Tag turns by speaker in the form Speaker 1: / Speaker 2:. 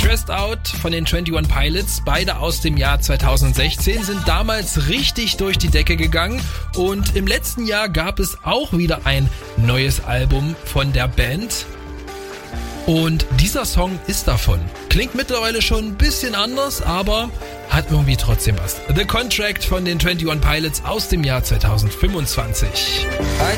Speaker 1: Stressed Out von den 21 Pilots, beide aus dem Jahr 2016, sind damals richtig durch die Decke gegangen und im letzten Jahr gab es auch wieder ein neues Album von der Band und dieser Song ist davon. Klingt mittlerweile schon ein bisschen anders, aber hat irgendwie trotzdem was. The Contract von den 21 Pilots aus dem Jahr 2025.